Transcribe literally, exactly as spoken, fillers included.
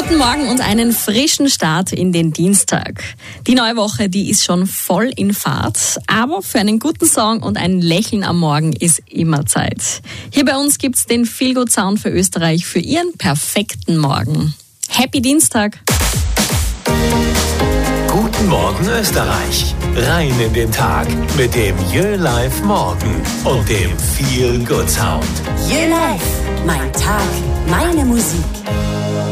Guten Morgen und einen frischen Start in den Dienstag. Die neue Woche, die ist schon voll in Fahrt, aber für einen guten Song und ein Lächeln am Morgen ist immer Zeit. Hier bei uns gibt's den Feelgood Sound für Österreich für Ihren perfekten Morgen. Happy Dienstag! Guten Morgen Österreich. Rein in den Tag mit dem Jö Live Morgen und dem Feelgood Sound. Jö Live, mein Tag, meine Musik.